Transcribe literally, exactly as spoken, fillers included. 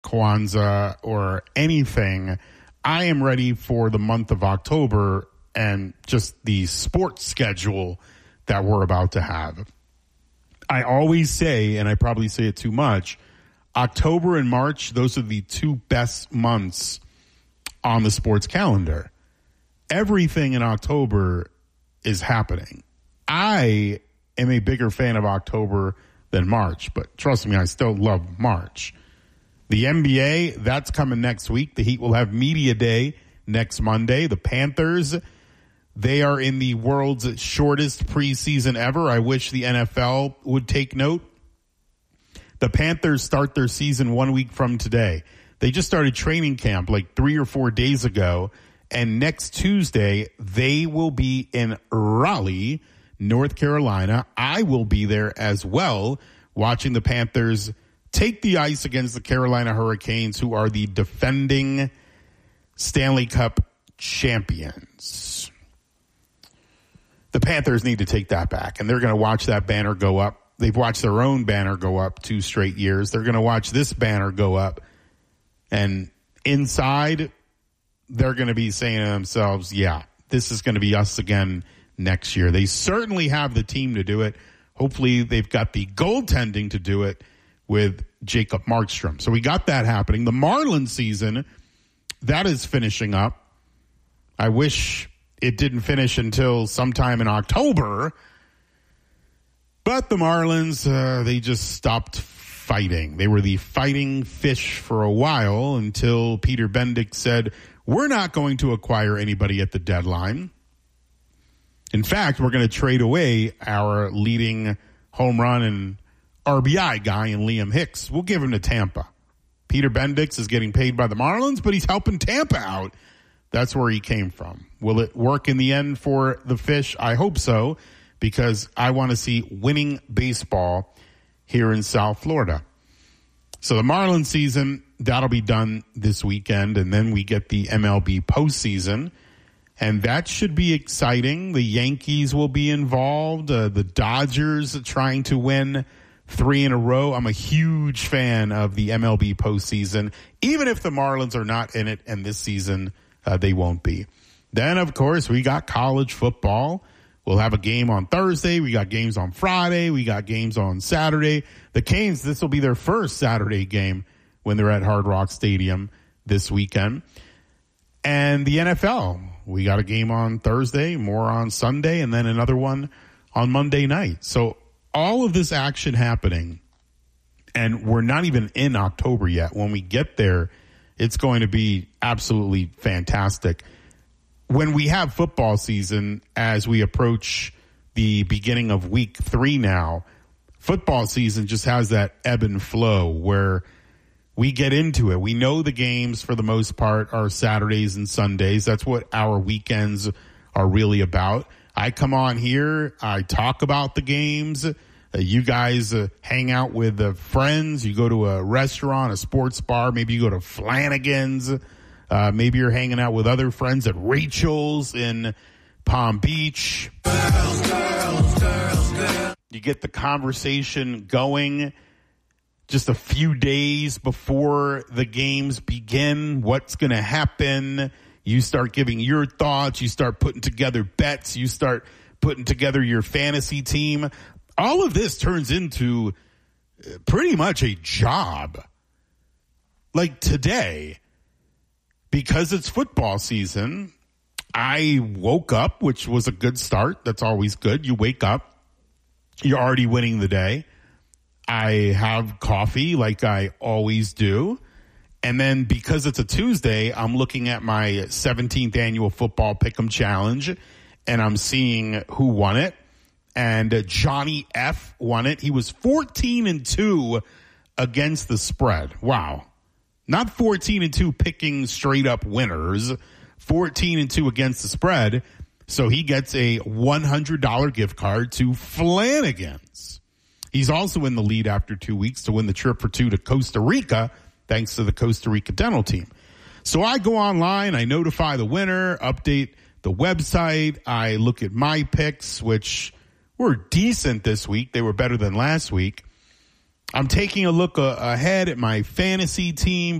Kwanzaa or anything. I am ready for the month of October and just the sports schedule that we're about to have. I always say, and I probably say it too much, October and March, those are the two best months on the sports calendar. Everything in October is happening. I am a bigger fan of October than March, but trust me, I still love March. The N B A, that's coming next week. The Heat will have Media Day next Monday. The Panthers, they are in the world's shortest preseason ever. I wish the N F L would take note. The Panthers start their season one week from today. They just started training camp like three or four days ago. And next Tuesday, they will be in Raleigh, North Carolina. I will be there as well, watching the Panthers take the ice against the Carolina Hurricanes, who are the defending Stanley Cup champions. The Panthers need to take that back, and they're going to watch that banner go up. They've watched their own banner go up two straight years. They're going to watch this banner go up. And inside, they're going to be saying to themselves, yeah, this is going to be us again next year. They certainly have the team to do it. Hopefully, they've got the goaltending to do it with Jacob Markstrom. So we got that happening. The Marlins season, that is finishing up. I wish it didn't finish until sometime in October. But the Marlins, uh, they just stopped fighting. They were the fighting fish for a while until Peter Bendick said, we're not going to acquire anybody at the deadline. In fact, we're going to trade away our leading home run and R B I guy in Liam Hicks. We'll give him to Tampa. Peter Bendix is getting paid by the Marlins, but he's helping Tampa out. That's where he came from. Will it work in the end for the Fish? I hope so, because I want to see winning baseball here in South Florida. So the Marlins season, that'll be done this weekend, and then we get the M L B postseason, and that should be exciting. The Yankees will be involved. Uh, the Dodgers trying to win three in a row. I'm a huge fan of the M L B postseason, even if the Marlins are not in it, and this season uh, they won't be. Then, of course, we got college football. We'll have a game on Thursday. We got games on Friday. We got games on Saturday. The Canes, this will be their first Saturday game when they're at Hard Rock Stadium this weekend. And the N F L, we got a game on Thursday, more on Sunday, and then another one on Monday night. So all of this action happening, and we're not even in October yet. When we get there, it's going to be absolutely fantastic. When we have football season, as we approach the beginning of week three now, football season just has that ebb and flow where we get into it. We know the games for the most part are Saturdays and Sundays. That's what our weekends are really about. I come on here, I talk about the games. Uh, you guys uh, hang out with uh, friends. You go to a restaurant, a sports bar. Maybe you go to Flanagan's. Uh, maybe you're hanging out with other friends at Rachel's in Palm Beach. Girls, girls, girls, girls. You get the conversation going just a few days before the games begin. What's going to happen? You start giving your thoughts. You start putting together bets. You start putting together your fantasy team. All of this turns into pretty much a job. Like today, because it's football season, I woke up, which was a good start. That's always good. You wake up, you're already winning the day. I have coffee like I always do. And then because it's a Tuesday, I'm looking at my seventeenth annual football pick'em challenge, and I'm seeing who won it. And uh, Johnny F won it. He was fourteen and two against the spread. Wow. Not fourteen and two picking straight up winners, fourteen and two against the spread. So he gets a one hundred dollars gift card to Flanagan's. He's also in the lead after two weeks to win the trip for two to Costa Rica, thanks to the Costa Rica dental team. So I go online, I notify the winner, update the website. I look at my picks, which were decent this week. They were better than last week. I'm taking a look uh, ahead at my fantasy team.